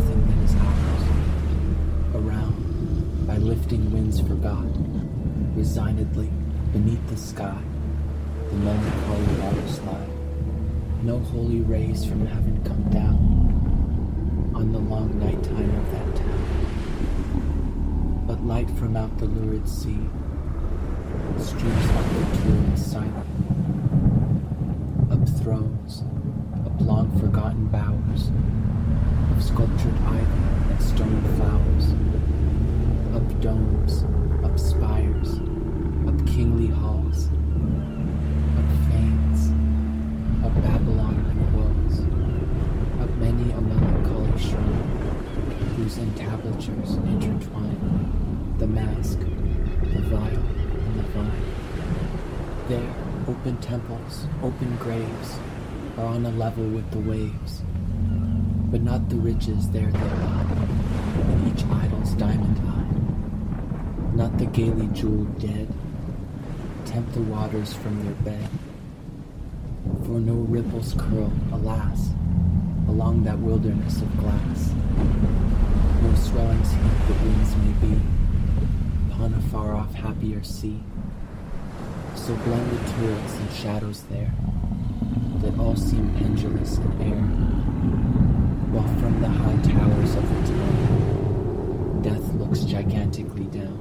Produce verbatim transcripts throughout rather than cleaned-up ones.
nothing that is ours. Around, by lifting winds forgot, resignedly beneath the sky, the melancholy waters lie. No holy rays from heaven come down on the long night time of that town, but light from out the lurid sea streams up the truant silent, up thrones, up long forgotten bowers of sculptured ivy and stone flowers, up domes, up spires, up kingly halls, up fanes, up Babylon and walls, up many a melancholy shrine, whose entablatures intertwine the mask, the vial, and the vine. There, open temples, open graves, are on a level with the waves, but not the riches there they lie, in each idol's diamond eye. Not the gaily jeweled dead tempt the waters from their bed, for no ripples curl, alas, along that wilderness of glass. No swellings heap that winds may be upon a far-off happier sea. So blend the turrets and shadows there, that all seem pendulous in air, while from the high towers of the town, death looks gigantically down.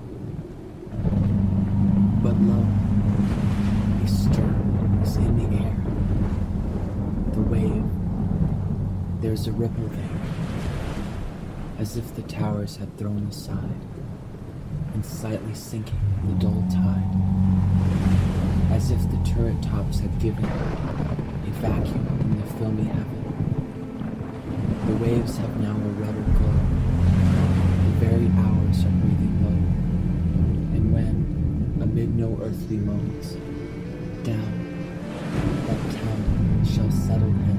But lo, a stir is in the air. The wave, there's a ripple there, as if the towers had thrown aside, and slightly sinking the dull tide, as if the turret tops had given a vacuum in the filmy heaven. The waves have now a redder glow, the very hours are breathing low, and when, amid no earthly moans, down that town shall settle